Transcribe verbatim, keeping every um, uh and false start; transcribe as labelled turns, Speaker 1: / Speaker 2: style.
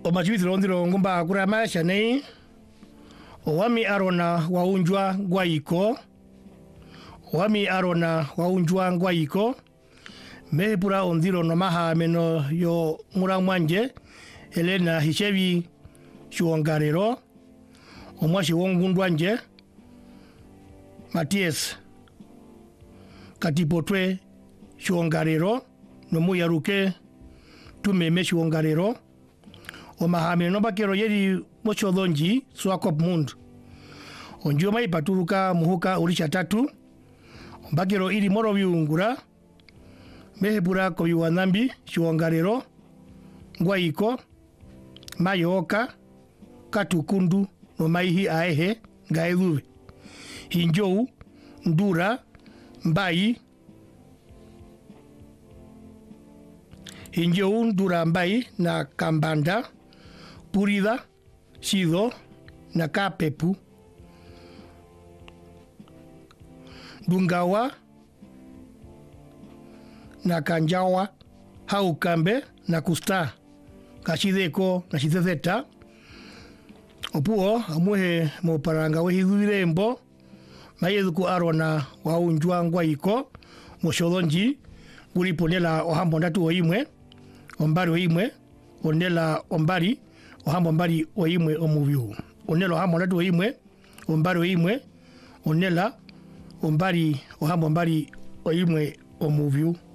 Speaker 1: o majuithiro ndiro ngumba kura maisha nei o wami arona waunjwa ngwaiko wami arona waunjwa ngwaiko mehepura ondiro no maha meno yo ngura mwanje Elena Hichevi Chuongarero omwashi wongundwanje Matias Katipotwe Chuongarero no muyaruke tumeme Chuongarero o mahame no bakero yeri mochodonji swakop mundu onjio mai paturuka muhuka ulisha tatu bakero ili moro viungura mehepura ko yuanambi Chuongarero ngwaiko mayoka katukundu no maihi aehe ngaeluve hinjou ndura mbai hinjou ndura mbai na kambanda purida sido na kapepu dungawa na kanjawa haukambe na kusta kashideko na shidezeta opuo amuhe mo paranga wehidurembo mayeduku arona waunjwa ngwaiko moshodonji guri ponela ohambo ndatu oimwe ombari oimwe onela ombari ohambo ombari oimwe omuviu onela ohambo ndatu oimwe ombari oimwe onela ombari ohambo ombari oimwe omuviu